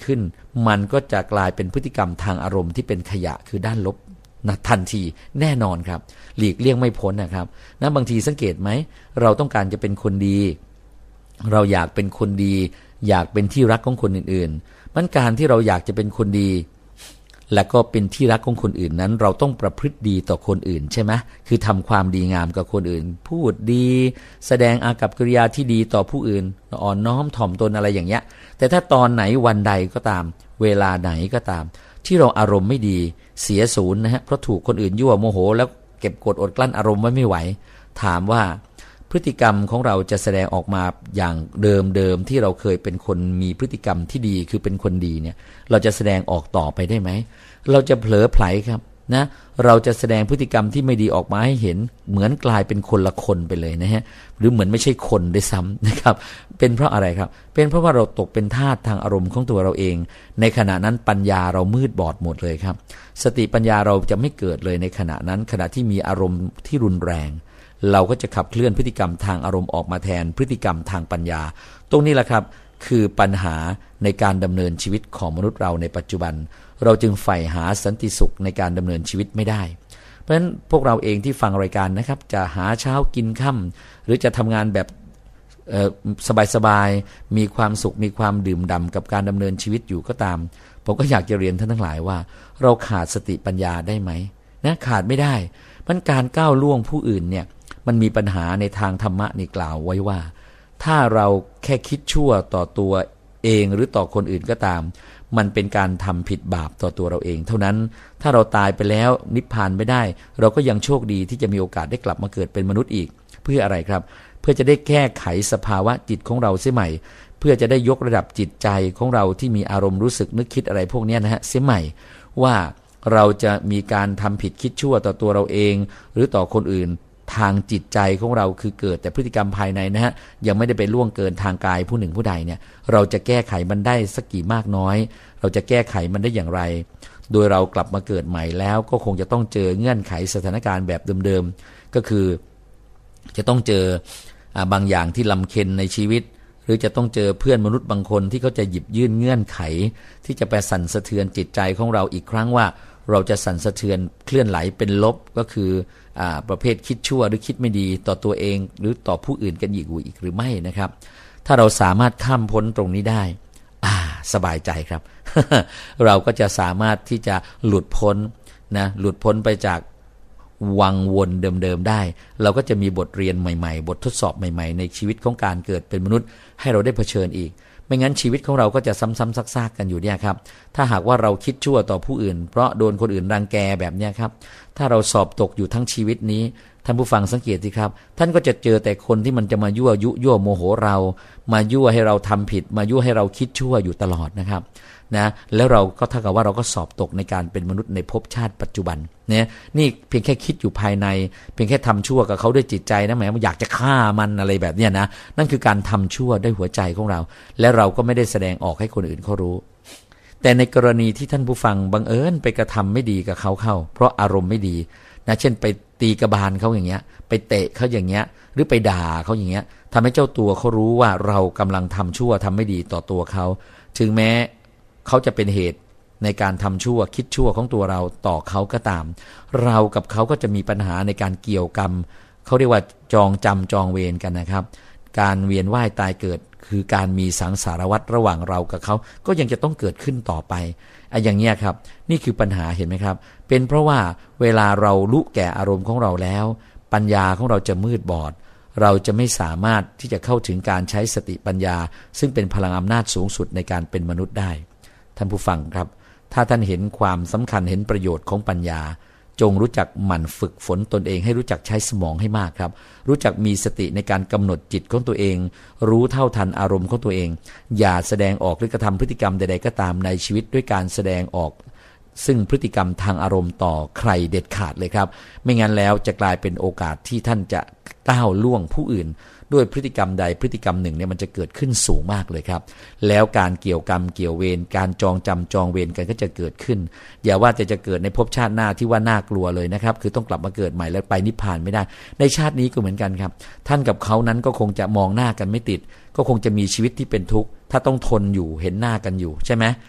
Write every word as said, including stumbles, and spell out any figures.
ขึ้นมันก็จะกลายเป็นพฤติกรรมทางอารมณ์ที่เป็นขยะคือด้านลบนะทันทีแน่นอนครับหลีกเลี่ยงไม่พ้นนะครับนะบางทีสังเกตไหมเราต้องการจะเป็นคนดีเราอยากเป็นคนดีอยากเป็นที่รักของคนอื่นๆมันการที่เราอยากจะเป็นคนดีและก็เป็นที่รักของคนอื่นนั้นเราต้องประพฤติดีต่อคนอื่นใช่ไหมคือทำความดีงามกับคนอื่นพูดดีแสดงอากัปกิริยาที่ดีต่อผู้อื่นอ่อนน้อมถ่อมตนอะไรอย่างเงี้ยแต่ถ้าตอนไหนวันใดก็ตามเวลาไหนก็ตามที่เราอารมณ์ไม่ดีเสียศูนย์นะฮะเพราะถูกคนอื่นยั่วโมโหแล้วเก็บกดอดกลั้นอารมณ์ไว้ไม่ไหวถามว่าพฤติกรรมของเราจะแสดงออกมาอย่างเดิมๆที่เราเคยเป็นคนมีพฤติกรรมที่ดีคือเป็นคนดีเนี่ยเราจะแสดงออกต่อไปได้ไหมเราจะเผลอไผลครับนะเราจะแสดงพฤติกรรมที่ไม่ดีออกมาให้เห็นเหมือนกลายเป็นคนละคนไปเลยนะฮะหรือเหมือนไม่ใช่คนด้วยซ้ำนะครับเป็นเพราะอะไรครับเป็นเพราะว่าเราตกเป็นทาสทางอารมณ์ของตัวเราเองในขณะนั้นปัญญาเรามืดบอดหมดเลยครับสติปัญญาเราจะไม่เกิดเลยในขณะนั้นขณะที่มีอารมณ์ที่รุนแรงเราก็จะขับเคลื่อนพฤติกรรมทางอารมณ์ออกมาแทนพฤติกรรมทางปัญญาตรงนี้แหละครับคือปัญหาในการดำเนินชีวิตของมนุษย์เราในปัจจุบันเราจึงใฝ่หาสันติสุขในการดำเนินชีวิตไม่ได้เพราะฉะนั้นพวกเราเองที่ฟังรายการนะครับจะหาเช้ากินค่ำหรือจะทำงานแบบสบายๆมีความสุขมีความดื่มด่ำกับการดำเนินชีวิตอยู่ก็ตามผมก็อยากจะเรียนท่านทั้งหลายว่าเราขาดสติปัญญาได้ไหมนะขาดไม่ได้มันการก้าวล่วงผู้อื่นเนี่ยมันมีปัญหาในทางธรรมะนี่กล่าวไว้ว่าถ้าเราแค่คิดชั่วต่อตัวเองหรือต่อคนอื่นก็ตามมันเป็นการทำผิดบาปต่อตัวเราเองเท่านั้นถ้าเราตายไปแล้วนิพพานไม่ได้เราก็ยังโชคดีที่จะมีโอกาสได้กลับมาเกิดเป็นมนุษย์อีกเพื่ออะไรครับเพื่อจะได้แก้ไขสภาวะจิตของเราเสียใหม่เพื่อจะได้ยกระดับจิตใจของเราที่มีอารมณ์รู้สึกนึกคิดอะไรพวกนี้นะฮะเสียใหม่ว่าเราจะมีการทำผิดคิดชั่วต่อตัวเราเองหรือต่อคนอื่นทางจิตใจของเราคือเกิดแต่พฤติกรรมภายในนะฮะยังไม่ได้ไปล่วงเกินทางกายผู้หนึ่งผู้ใดเนี่ยเราจะแก้ไขมันได้สักกี่มากน้อยเราจะแก้ไขมันได้อย่างไรโดยเรากลับมาเกิดใหม่แล้วก็คงจะต้องเจอเงื่อนไขสถานการณ์แบบเดิมๆก็คือจะต้องเจอบางอย่างที่ลำเค็ญในชีวิตหรือจะต้องเจอเพื่อนมนุษย์บางคนที่เขาจะหยิบยื่นเงื่อนไขที่จะไปสั่นสะเทือนจิตใจของเราอีกครั้งว่าเราจะสั่นสะเทือนเคลื่อนไหลเป็นลบก็คืออ่าประเภทคิดชั่วหรือคิดไม่ดีต่อตัวเองหรือต่อผู้อื่นกันอีกอีกหรือไม่นะครับถ้าเราสามารถข้ามพ้นตรงนี้ได้อ่าสบายใจครับ เราก็จะสามารถที่จะหลุดพ้นนะหลุดพ้นไปจากวังวนเดิมๆได้เราก็จะมีบทเรียนใหม่ๆบททดสอบใหม่ๆในชีวิตของการเกิดเป็นมนุษย์ให้เราได้เผชิญอีกไม่งั้นชีวิตของเราก็จะซ้ำๆซากๆกันอยู่เนี่ยครับถ้าหากว่าเราคิดชั่วต่อผู้อื่นเพราะโดนคนอื่นรังแกแบบเนี้ยครับถ้าเราสอบตกอยู่ทั้งชีวิตนี้ท่านผู้ฟังสังเกตสิครับท่านก็จะเจอแต่คนที่มันจะมายั่วยุยั่วโมโหเรามายั่วให้เราทำผิดมายั่วให้เราคิดชั่วอยู่ตลอดนะครับนะแล้วเราก็เท่ากับว่าเราก็สอบตกในการเป็นมนุษย์ในภพชาติปัจจุบันเนี่ยนี่เพียงแค่คิดอยู่ภายในเพียงแค่ทำชั่วกับเขาด้วยจิตใจนะแหมอยากจะฆ่ามันอะไรแบบเนี้ยนะนั่นคือการทำชั่วด้วยหัวใจของเราและเราก็ไม่ได้แสดงออกให้คนอื่นเขารู้แต่ในกรณีที่ท่านผู้ฟังบังเอิญไปกระทำไม่ดีกับเขาเข้าเพราะอารมณ์ไม่ดีนะเช่นไปตีกระบาลเขาอย่างเงี้ยไปเตะเขาอย่างเงี้ยหรือไปด่าเขาอย่างเงี้ยทำให้เจ้าตัวเขารู้ว่าเรากำลังทำชั่วทำไม่ดีต่อตัวเขาถึงแม้เขาจะเป็นเหตุในการทำชั่วคิดชั่วของตัวเราต่อเขาก็ตามเรากับเขาก็จะมีปัญหาในการเกี่ยวกรรมเขาเรียกว่าจองจำจองเวรกันนะครับการเวียนว่ายตายเกิดคือการมีสังสารวัฏระหว่างเรากับเขาก็ยังจะต้องเกิดขึ้นต่อไปไอ้อย่างเงี้ยครับนี่คือปัญหาเห็นไหมครับเป็นเพราะว่าเวลาเรารู้แก่อารมณ์ของเราแล้วปัญญาของเราจะมืดบอดเราจะไม่สามารถที่จะเข้าถึงการใช้สติปัญญาซึ่งเป็นพลังอำนาจสูงสุดในการเป็นมนุษย์ได้ท่านผู้ฟังครับถ้าท่านเห็นความสำคัญเห็นประโยชน์ของปัญญาจงรู้จักหมั่นฝึกฝนตนเองให้รู้จักใช้สมองให้มากครับรู้จักมีสติในการกำหนดจิตของตัวเองรู้เท่าทันอารมณ์ของตัวเองอย่าแสดงออกหรือกระทำพฤติกรรมใดๆก็ตามในชีวิตด้วยการแสดงออกซึ่งพฤติกรรมทางอารมณ์ต่อใครเด็ดขาดเลยครับไม่งั้นแล้วจะกลายเป็นโอกาสที่ท่านจะก้าวล่วงผู้อื่นด้วยพฤติกรรมใดพฤติกรรมหนึ่งเนี่ยมันจะเกิดขึ้นสูงมากเลยครับแล้วการเกี่ยวกรรมเกี่ยวเวรการจองจำจองเวรกันก็จะเกิดขึ้นอย่าว่าแต่จะเกิดในภพชาติหน้าที่ว่าน่ากลัวเลยนะครับคือต้องกลับมาเกิดใหม่แล้วไปนิพพานไม่ได้ในชาตินี้ก็เหมือนกันครับท่านกับเขานั้นก็คงจะมองหน้ากันไม่ติดก็คงจะมีชีวิตที่เป็นทุกข์ถ้าต้องทนอยู่เห็นหน้ากันอยู่ใช่ไหม